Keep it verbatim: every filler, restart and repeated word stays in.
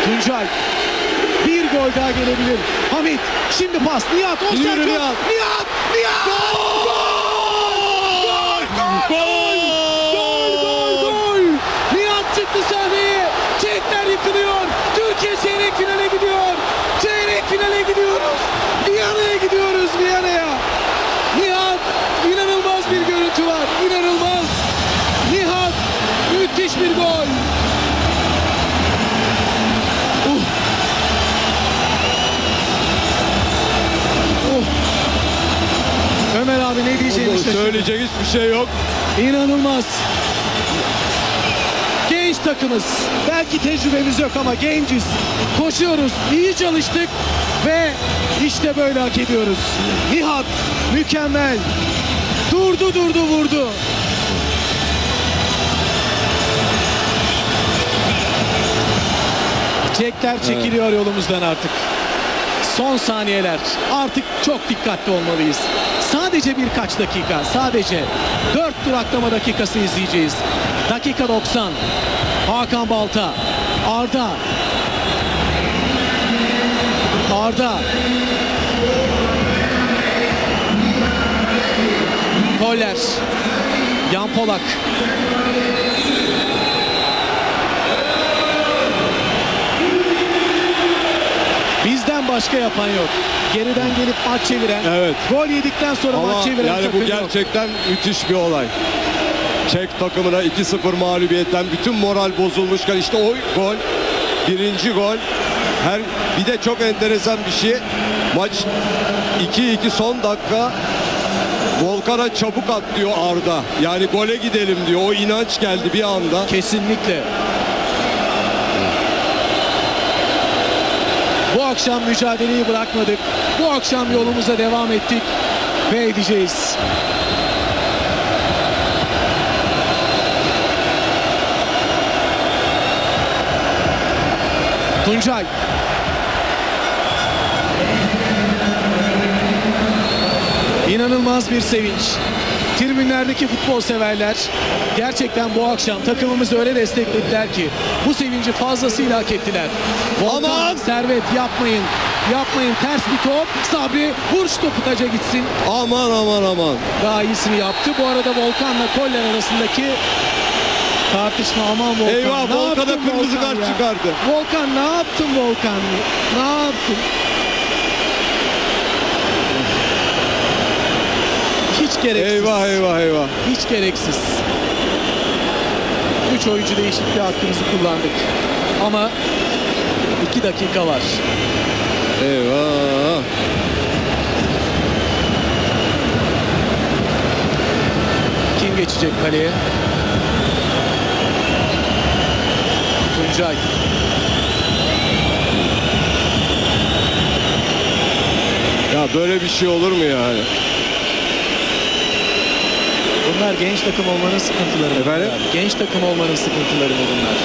Tuncay. Bir gol daha gelebilir. Hamit. Şimdi pas. Nihat. O Yürü Nihat. Nihat. Nihat. Nihat. Gol! Gol! Gol! Gol! Gol! Gol! Nihat çıktı sahneye. Çekler yıkılıyor. Türkiye çeyrek finale gidiyor. Çeyrek finale gidiyoruz. Viyana'ya gidiyoruz. Viyana'ya. Nihat. İnanılmaz bir görüntü var. İnanılmaz. Nihat. Müthiş bir gol. Uh. Uh. Ömer abi ne diyeceğini şaşırdı. Söyleyecek hiçbir şey yok. İnanılmaz. Genç takımız. Belki tecrübemiz yok ama genciz. Koşuyoruz. İyi çalıştık ve işte böyle hak ediyoruz. Nihat mükemmel. Durdu durdu vurdu. Çekler çekiliyor yolumuzdan artık. Son saniyeler. Artık çok dikkatli olmalıyız. Sadece birkaç dakika. Sadece dört duraklama dakikası izleyeceğiz. Dakika doksan. Hakan Balta. Arda. Arda. Koller. Yan Polak. Bizden başka yapan yok. Geriden gelip maç çeviren, Evet. gol yedikten sonra Ama maç çeviren yani takım bu yok. gerçekten müthiş bir olay. Çek takımına iki sıfır mağlubiyetten bütün moral bozulmuşken işte o gol, birinci gol. Her bir de çok enteresan bir şey. Maç iki iki son dakika. Volkan'a çabuk at diyor Arda. Yani gole gidelim diyor. O inanç geldi bir anda. Kesinlikle. Bu akşam mücadeleyi bırakmadık. Bu akşam yolumuza devam ettik ve edeceğiz. Tuncay. İnanılmaz bir sevinç. Tribünlerdeki futbol severler gerçekten bu akşam takımımızı öyle desteklediler ki bu sevinci fazlasıyla hak ettiler. Volkan, Aman! Servet yapmayın. Yapmayın, ters bir top. Sabri vur şu topu taca gitsin. Aman aman aman. Daha iyisini yaptı. Bu arada Volkan'la Koller arasındaki tartışma, aman Volkan. Eyvah, ne Volkan'a yaptın kırmızı Volkan kart ya? çıkardı. Volkan ne yaptın Volkan? Ne yaptın? Hiç gereksiz. Eyvah eyvah eyvah. Hiç gereksiz. Üç oyuncu değişikliği hakkımızı kullandık. Ama iki dakika var. Eyvah. Kim geçecek kaleye? Tuncay. Ya böyle bir şey olur mu yani? Bunlar genç takım olmanın sıkıntıları mı? Efendim? Genç takım olmanın sıkıntıları mı bunlar?